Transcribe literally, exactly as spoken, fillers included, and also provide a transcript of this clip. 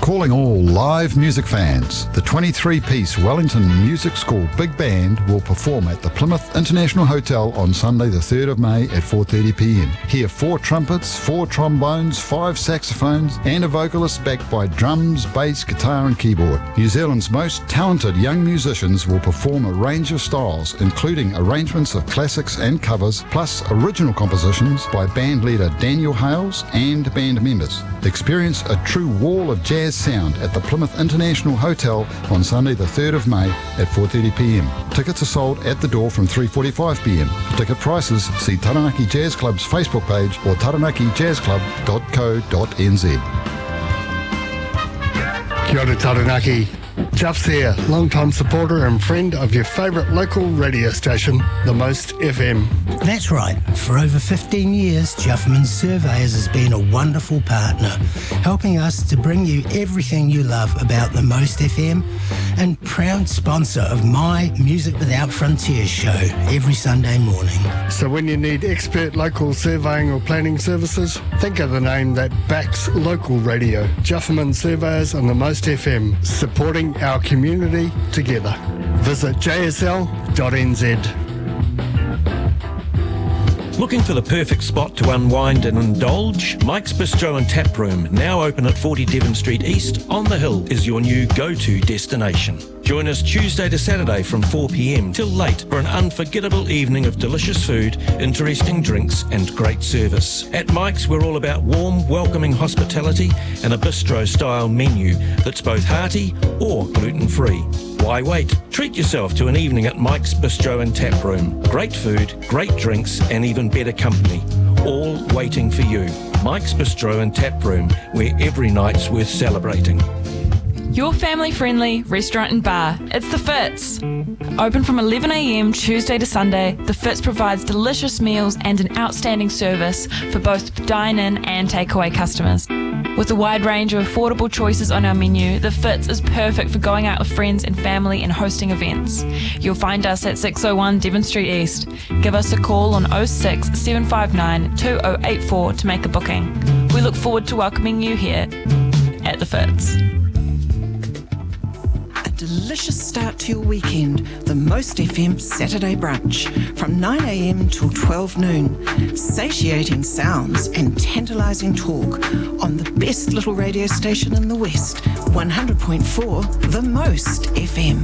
Calling all live music fans, the twenty-three piece Wellington Music School Big Band will perform at the Plymouth International Hotel on Sunday the third of May at four thirty p m. Hear four trumpets, four trombones, five saxophones and a vocalist backed by drums, bass, guitar and keyboard. New Zealand's most talented young musicians will perform a range of styles, including arrangements of classics and covers, plus original compositions by band leader Daniel Hales and band members. Experience a true wall of jazz sound at the Plymouth International Hotel on Sunday the third of May at four thirty p m. Tickets are sold at the door from three forty-five p m. For ticket prices, see Taranaki Jazz Club's Facebook page or taranaki jazz club dot co dot n z. Kia ora Taranaki. Juff's here, long-time supporter and friend of your favourite local radio station, The Most F M. That's right. For over fifteen years, Jufferman Surveyors has been a wonderful partner, helping us to bring you everything you love about The Most F M, and proud sponsor of my Music Without Frontiers show every Sunday morning. So when you need expert local surveying or planning services, think of the name that backs local radio. Jufferman Surveyors on The Most F M, supporting our community together. Visit j s l dot n z. Looking for the perfect spot to unwind and indulge? Mike's Bistro and Tap Room, now open at forty Devon Street East on the Hill, is your new go-to destination. Join us Tuesday to Saturday from four p m till late for an unforgettable evening of delicious food, interesting drinks and great service. At Mike's, we're all about warm, welcoming hospitality and a bistro-style menu that's both hearty or gluten-free. Why wait? Treat yourself to an evening at Mike's Bistro and Tap Room. Great food, great drinks and even better company, all waiting for you. Mike's Bistro and Tap Room, where every night's worth celebrating. Your family-friendly restaurant and bar, it's The Fitz. Open from eleven a m Tuesday to Sunday, The Fitz provides delicious meals and an outstanding service for both dine-in and takeaway customers. With a wide range of affordable choices on our menu, The Fitz is perfect for going out with friends and family and hosting events. You'll find us at six oh one Devon Street East. Give us a call on oh six, seven five nine, two oh eight four to make a booking. We look forward to welcoming you here at The Fitz. Delicious start to your weekend, the Most F M Saturday brunch from nine a m till twelve noon. Satiating sounds and tantalising talk on the best little radio station in the West, one hundred point four The Most F M.